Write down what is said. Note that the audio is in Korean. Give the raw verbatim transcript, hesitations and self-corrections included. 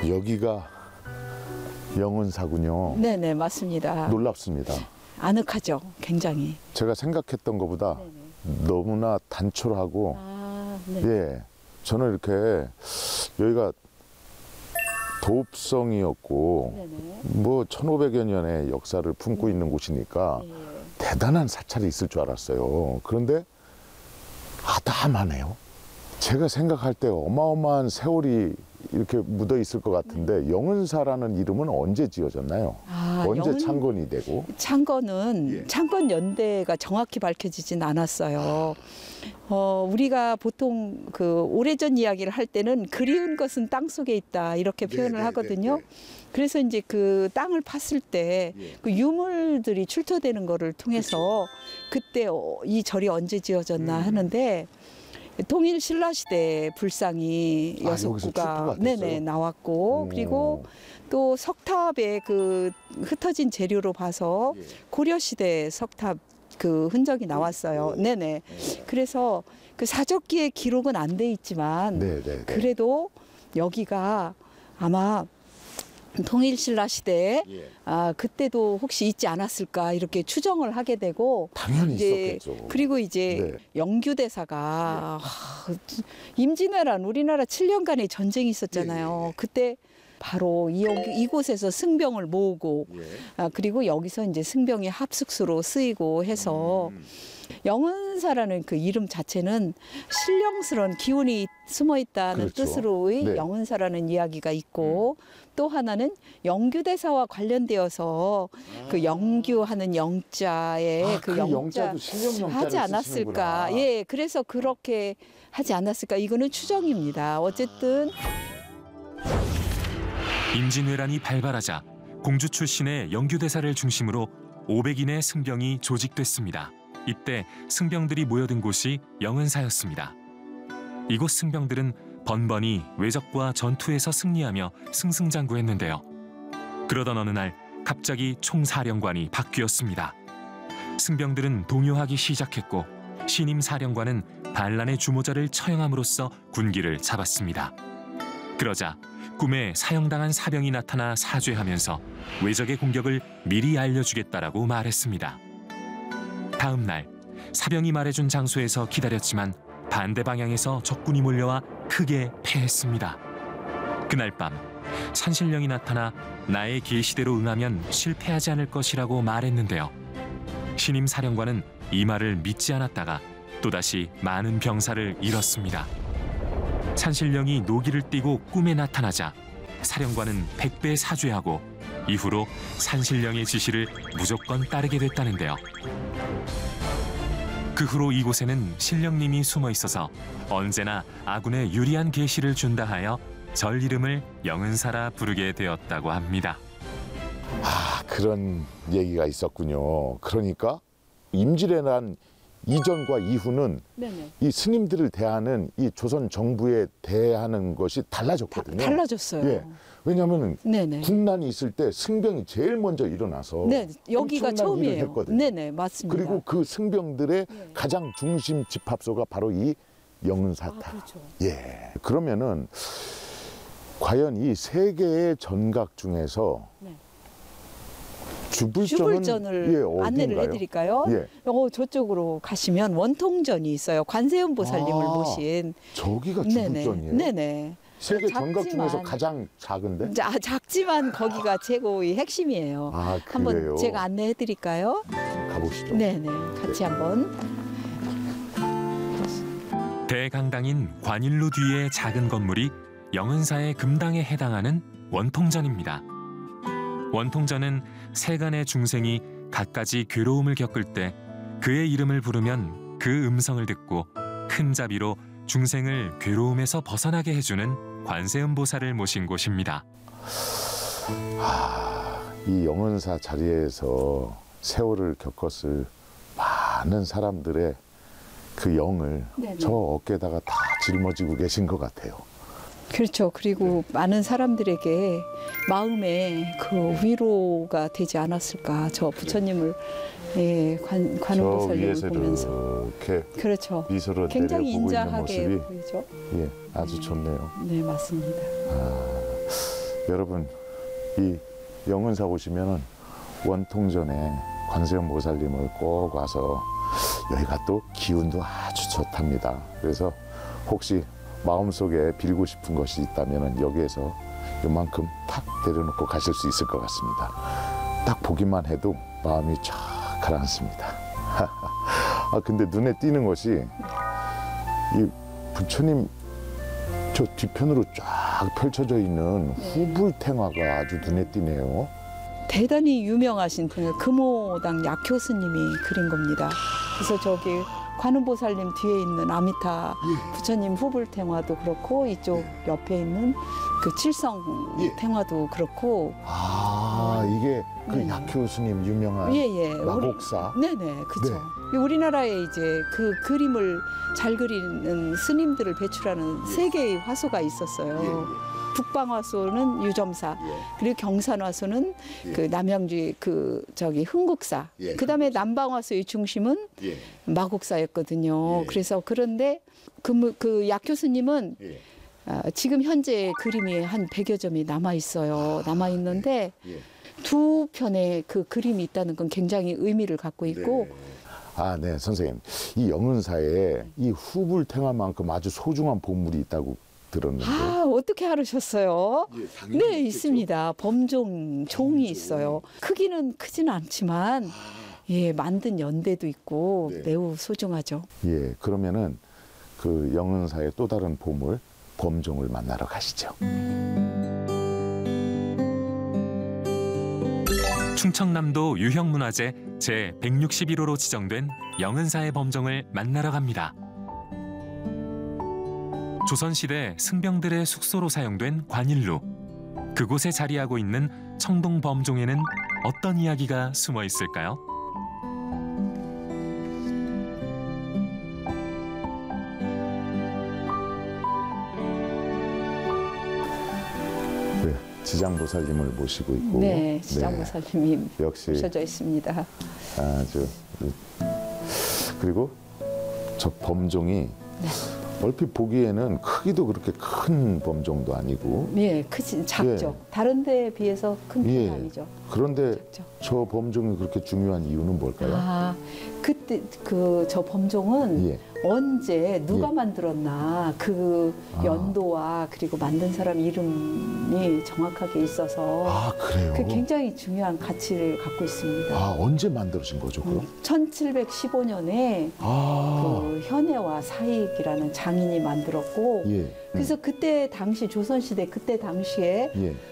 여기가 영은사군요. 네네, 맞습니다. 놀랍습니다. 아늑하죠, 굉장히. 제가 생각했던 것보다 네네. 너무나 단촐하고 아, 네. 예, 저는 이렇게 여기가 도읍성이었고 네네. 뭐 천오백여 년의 역사를 품고 있는 곳이니까 예. 대단한 사찰이 있을 줄 알았어요. 그런데 아담하네요. 제가 생각할 때 어마어마한 세월이 이렇게 묻어 있을 것 같은데 영은사라는 이름은 언제 지어졌나요? 아, 언제 영은- 창건이 되고? 창건은 예. 창건 연대가 정확히 밝혀지진 않았어요. 어, 우리가 보통 그 오래전 이야기를 할 때는 그리운 것은 땅 속에 있다 이렇게 네, 표현을 네, 하거든요. 네, 네. 그래서 이제 그 땅을 팠을 때 예. 그 유물들이 출토되는 거를 통해서 그때 어, 이 절이 언제 지어졌나 음. 하는데 통일 신라 시대 불상이 아, 여섯 여기서 구가 출토가 됐어요? 네네 나왔고 오. 그리고 또 석탑의 그 흩어진 재료로 봐서 예. 고려 시대 석탑 그 흔적이 나왔어요. 오. 네네. 네. 그래서 그 사적기에 기록은 안 돼 있지만 네, 네, 네. 그래도 여기가 아마 통일신라 시대에 예. 아 그때도 혹시 있지 않았을까 이렇게 추정을 하게 되고 당연히 이제 있었겠죠. 그리고 이제 네. 영규대사가 하, 임진왜란 우리나라 칠 년간의 전쟁이 있었잖아요. 예, 예, 예. 그때 바로 이, 이곳에서 승병을 모으고 예. 아, 그리고 여기서 이제 승병이 합숙소로 쓰이고 해서 음. 영은사라는 그 이름 자체는 신령스러운 기운이 숨어 있다는 그렇죠. 뜻으로의 네. 영은사라는 이야기가 있고 또 하나는 영규대사와 관련되어서 그 영규하는 영자에 아, 그 그 영자 영자도 신령 영자를 하지 않았을까? 쓰시는구나. 예, 그래서 그렇게 하지 않았을까? 이거는 추정입니다. 어쨌든 임진왜란이 발발하자 공주 출신의 영규대사를 중심으로 오백인의 승병이 조직됐습니다. 이때 승병들이 모여든 곳이 영은사였습니다. 이곳 승병들은 번번이 왜적과 전투에서 승리하며 승승장구했는데요. 그러던 어느 날 갑자기 총사령관이 바뀌었습니다. 승병들은 동요하기 시작했고 신임 사령관은 반란의 주모자를 처형함으로써 군기를 잡았습니다. 그러자 꿈에 사형당한 사병이 나타나 사죄하면서 왜적의 공격을 미리 알려주겠다라고 말했습니다. 다음 날 사병이 말해준 장소에서 기다렸지만 반대 방향에서 적군이 몰려와 크게 패했습니다. 그날 밤 산신령이 나타나 나의 계시대로 응하면 실패하지 않을 것이라고 말했는데요. 신임 사령관은 이 말을 믿지 않았다가 또다시 많은 병사를 잃었습니다. 산신령이 노기를 띠고 꿈에 나타나자 사령관은 백배 사죄하고 이후로 산신령의 지시를 무조건 따르게 됐다는데요. 그 후로 이곳에는 신령님이 숨어 있어서 언제나 아군에 유리한 계시를 준다 하여 절 이름을 영은사라 부르게 되었다고 합니다. 아, 그런 얘기가 있었군요. 그러니까 임진왜란 이전과 이후는 네네. 이 스님들을 대하는 이 조선 정부에 대하는 것이 다, 달라졌거든요. 달라졌어요. 예. 왜냐하면 네네. 국난이 있을 때 승병이 제일 먼저 일어나서 네, 여기가 엄청난 일을 처음이에요. 했거든요. 네네, 맞습니다. 그리고 그 승병들의 네. 가장 중심 집합소가 바로 이 영은사타. 아, 그렇죠. 예. 그러면은 과연 이 세 개의 전각 중에서 네. 주불전은 주불전을 예, 어딘가요? 안내를 해드릴까요? 예. 어, 저쪽으로 가시면 원통전이 있어요. 관세음 보살님을 아, 모신. 저기가 네네. 주불전이에요? 네네. 세계 전각 작지만- 중에서 가장 작은데? 자, 작지만 거기가 최고의 핵심이에요. 아, 그래요? 한번 제가 안내해드릴까요? 가보시죠. 네네. 같이 한번. 대강당인 관일루 뒤의 작은 건물이 영은사의 금당에 해당하는 원통전입니다. 원통전은 세간의 중생이 갖가지 괴로움을 겪을 때 그의 이름을 부르면 그 음성을 듣고 큰 자비로 중생을 괴로움에서 벗어나게 해주는 관세음보살을 모신 곳입니다. 아, 이 영은사 자리에서 세월을 겪었을 많은 사람들의 그 영을 네네. 저 어깨에다가 다 짊어지고 계신 것 같아요. 그렇죠. 그리고 많은 사람들에게 마음에 그 위로가 되지 않았을까. 저 부처님을 예, 관, 저 관음보살님을 위에서 보면서. 이렇게 그렇죠. 미소를 굉장히 내려보고 있는 인자하게 모습이 보이죠. 예, 아주 좋네요. 네, 맞습니다. 아, 여러분, 이 영은사 오시면은 원통전에 관세음 보살님을 꼭 와서 여기가 또 기운도 아주 좋답니다. 그래서 혹시 마음속에 빌고 싶은 것이 있다면은 여기에서 요만큼 탁 내려놓고 가실 수 있을 것 같습니다. 딱 보기만 해도 마음이 쫙 가라앉습니다. 아, 근데 눈에 띄는 것이 이 부처님 저 뒤편으로 쫙 펼쳐져 있는 후불탱화가 아주 눈에 띄네요. 대단히 유명하신 분을 금호당 약효 스님이 그린 겁니다. 그래서 저기 관음보살님 뒤에 있는 아미타 부처님 후불탱화도 그렇고 이쪽 옆에 있는 그 칠성 예. 탱화도 그렇고 아, 이게 그 네. 약효 스님 유명한 예예 마곡사. 네네 그죠. 우리나라에 이제 그 그림을 잘 그리는 스님들을 배출하는 세 개의 화소가 있었어요. 북방화소는 유점사, 그리고 경산화소는 예. 그 남양주 그 저기 흥국사, 예, 그다음에 남방화소의 중심은 예. 마곡사였거든요. 예. 그래서 그런데 그, 무- 그 약교수님은 예. 아, 지금 현재 그림이 한 백여 점이 남아 있어요. 남아 있는데 예. 두 편의 그 그림이 있다는 건 굉장히 의미를 갖고 있고 아, 네, 선생님. 이 영은사에 이 후불탱화만큼 아주 소중한 보물이 있다고 들었는데. 아 어떻게 알으셨어요? 예, 당연히 네 있겠죠. 있습니다. 범종 종이 있어요. 크기는 크진 않지만 예 만든 연대도 있고 네. 매우 소중하죠. 예, 그러면은 그 영은사의 또 다른 보물 범종을 만나러 가시죠. 충청남도 유형문화재 제백육십일 호로 지정된 영은사의 범종을 만나러 갑니다. 조선시대 승병들의 숙소로 사용된 관일루. 그곳에 자리하고 있는 청동 범종에는 어떤 이야기가 숨어 있을까요? 네, 지장보살님을 모시고 있고. 네 지장보살님이 네, 역시 모셔져 있습니다. 아주 그리고 저 범종이 네. 얼핏 보기에는 크기도 그렇게 큰 범종도 아니고 예 크진 작죠. 다른 데에 비해서 큰 예. 편 아니죠. 그런데 작죠. 저 범종이 그렇게 중요한 이유는 뭘까요? 아 그때 그 저 범종은 예. 언제 누가 예. 만들었나 그 아. 연도와 그리고 만든 사람 이름이 정확하게 있어서 아, 그래요? 그 굉장히 중요한 가치를 갖고 있습니다. 아, 언제 만들어진 거죠, 그럼? 천칠백십오 년에 아, 그 현해와 사익이라는 장인이 만들었고 예. 그래서 그때 당시 조선시대 그때 당시에 예.